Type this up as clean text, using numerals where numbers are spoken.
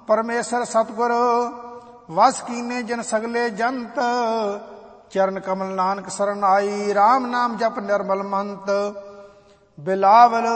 ਪਰਮੇਸ਼ਰ ਸਤਿਗੁਰ ਵਸ ਕੀਨੇ ਜਿਨ ਸਗਲੇ ਜੰਤ। ਚਰਨ ਕਮਲ ਨਾਨਕ ਸਰਨ ਆਈ, RAM ਨਾਮ ਜਪ ਨਿਰਮਲ ਮੰਤ। ਬਿਲਾਵਲ